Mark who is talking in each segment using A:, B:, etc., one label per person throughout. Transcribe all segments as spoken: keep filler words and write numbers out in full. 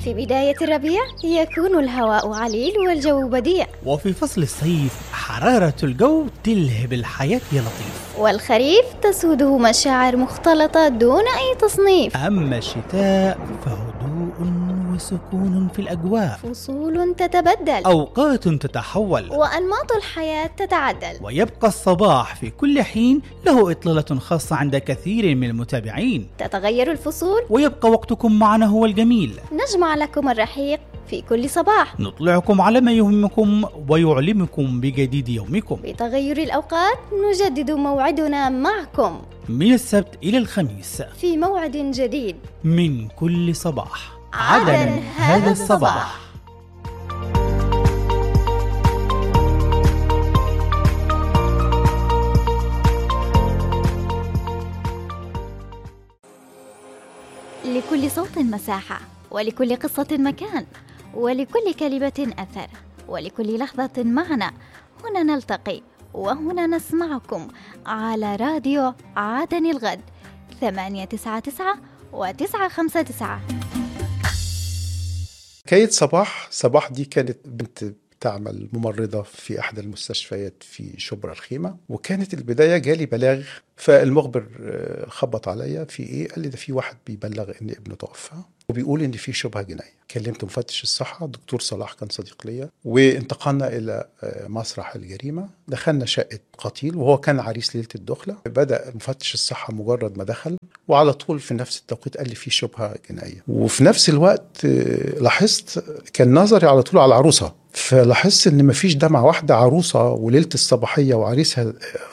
A: في بداية الربيع يكون الهواء عليل والجو بديع،
B: وفي فصل الصيف حرارة الجو تلهب الحياة يا لطيف،
A: والخريف تسوده مشاعر مختلطة دون أي تصنيف.
B: أما الشتاء فهدوء وسكون في الأجواء،
A: فصول تتبدل،
B: أوقات تتحول،
A: وأنماط الحياة تتعدل.
B: ويبقى الصباح في كل حين له إطلالة خاصة عند كثير من المتابعين.
A: تتغير الفصول
B: ويبقى وقتكم معنا هو الجميل،
A: نجمع لكم الرحيق في كل صباح،
B: نطلعكم على ما يهمكم ويعلمكم بجديد يومكم.
A: بتغير الأوقات نجدد موعدنا معكم
B: من السبت إلى الخميس
A: في موعد جديد
B: من كل صباح.
A: عدن هذا الصباح. لكل صوت مساحة، ولكل قصة مكان، ولكل كلمة أثر، ولكل لحظة معنى. هنا نلتقي وهنا نسمعكم على راديو عدن الغد ثمانية تسعة تسعة وتسعة خمسة تسعة.
C: حكاية صباح صباح دي كانت بنت تعمل ممرضة في أحد المستشفيات في شبرا الخيمة، وكانت البداية جالي بلاغ، فالمخبر خبط عليا في إيه، قال لي ده في واحد بيبلغ إن ابنه توفى وبيقول إن في شبهة جنائية. كلمت مفتش الصحة دكتور صلاح، كان صديق ليا، وانتقلنا إلى مسرح الجريمة. دخلنا شقة قتيل وهو كان عريس ليلة الدخلة. بدأ مفتش الصحة مجرد ما دخل وعلى طول في نفس التوقيت قال لي في شبهة جنائية، وفي نفس الوقت لاحظت كان نظري على طول على العروسة، فلاحظت ان مفيش دمعة واحدة، عروسة وليلة الصباحية وعريسها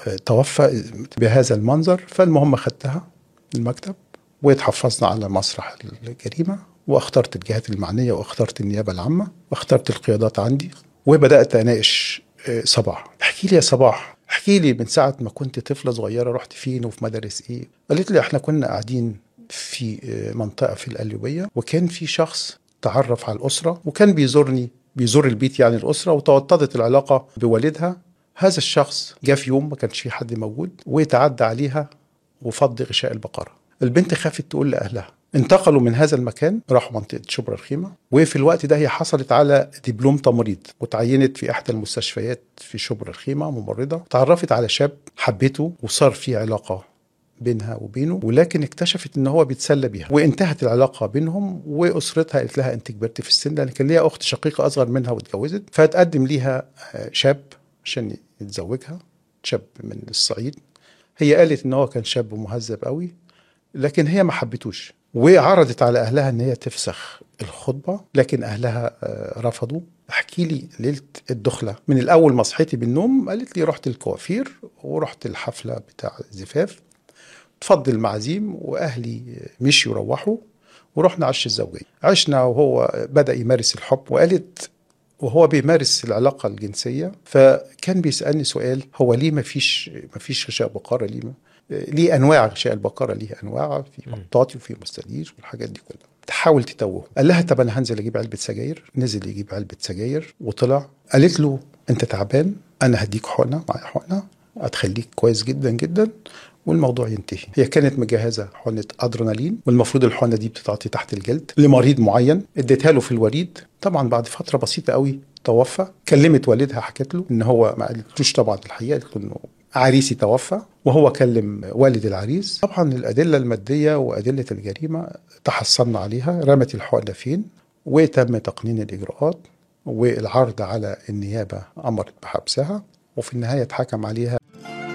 C: توفى بهذا المنظر. فالمهم خدتها المكتب واتحفظنا على مسرح الجريمة، واخترت الجهات المعنية واخترت النيابة العامة واخترت القيادات عندي، وبدأت اناقش صباح. احكي لي يا صباح، احكي لي من ساعة ما كنت طفلة صغيرة رحت فين وفي مدارس ايه؟ قالت لي احنا كنا قاعدين في منطقة في القليوبية، وكان في شخص تعرف على الأسرة وكان بيزورني بيزور البيت يعني الأسرة، وتوطدت العلاقة بوالدها. هذا الشخص جاء في يوم ما كانش في حد موجود ويتعدى عليها وفض غشاء البقرة. البنت خافت تقول لأهلها، انتقلوا من هذا المكان راحوا منطقة شبرا الخيمة، وفي الوقت ده هي حصلت على دبلوم تمريض وتعينت في إحدى المستشفيات في شبرا الخيمة ممرضة. تعرفت على شاب حبته وصار في علاقة بينها وبينه، ولكن اكتشفت ان هو بيتسلى بيها وانتهت العلاقه بينهم. واسرتها قالت لها انت كبرت في السن، لان كان ليها اخت شقيقه اصغر منها واتجوزت، فتقدم ليها شاب عشان يتزوجها، شاب من الصعيد. هي قالت ان هو كان شاب مهذب قوي، لكن هي ما حبتوش وعرضت على اهلها ان هي تفسخ الخطبه، لكن اهلها رفضوا. احكي لي ليله الدخله من الاول ما صحيتي بالنوم. قالت لي رحت الكوافير ورحت الحفله بتاع الزفاف، تفضل المعازيم واهلي مشيوا روحوا، ورحنا عش الزوجيه. عشنا وهو بدا يمارس الحب. وقالت وهو بيمارس العلاقه الجنسيه فكان بيسالني سؤال، هو ليه ما فيش ما فيش غشاء بقره؟ ليه ما ليه انواع غشاء البقره؟ ليه انواع، في مطاطي وفي مستدير والحاجات دي كلها. تحاول تتوه. قال لها طب انا هنزل اجيب علبه سجاير. نزل يجيب علبه سجاير وطلع. قالت له انت تعبان، انا هديك حقنه، معايا حقنه هتخليك كويس جدا جدا والموضوع ينتهي. هي كانت مجهزه حقنه ادرينالين، والمفروض الحقنه دي بتتعطي تحت الجلد لمريض معين. اديتها له في الوريد. طبعا بعد فتره بسيطه قوي توفى. كلمت والدها حكت له ان هو ما قالتلوش طبعا الحقيقه، قالت له انه عريسي توفى، وهو كلم والد العريس. طبعا الادله الماديه وادله الجريمه تحصلنا عليها. رمت الحقنه فين، وتم تقنين الاجراءات، والعرض على النيابه امرت بحبسها، وفي النهايه اتحكم عليها